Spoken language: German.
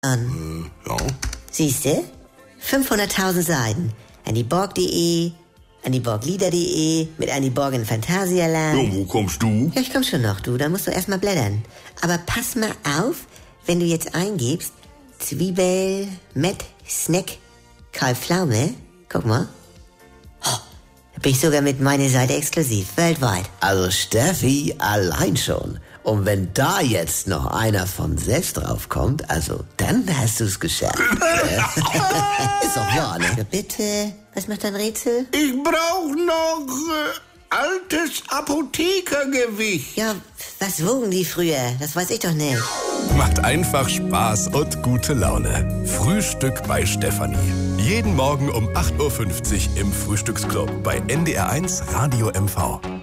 Ja. Siehste? 500.000 Seiten. AnnieBorg.de, AnnieBorgLieder.de, mit Annie Borg in Phantasialand. Ja, wo kommst du? Ja, ich komm schon noch, du. Da musst du erstmal blättern. Aber pass mal auf, wenn du jetzt eingibst, Zwiebel, Met, Snack, Karl Pflaume. Guck mal. Oh, da bin ich sogar mit meiner Seite exklusiv, weltweit. Also Steffi, allein schon. Und wenn da jetzt noch einer von selbst draufkommt, also dann hast du's geschafft. Ist doch wahr, ne? Ja, bitte, was macht dein Rätsel? Ich brauch noch altes Apothekergewicht. Ja, was wogen die früher? Das weiß ich doch nicht. Macht einfach Spaß und gute Laune. Frühstück bei Stefanie. Jeden Morgen um 8.50 Uhr im Frühstücksclub bei NDR1 Radio MV.